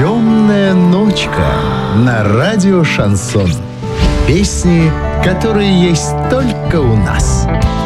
«Темная ночка» на радио «Шансон». Песни, которые есть только у нас.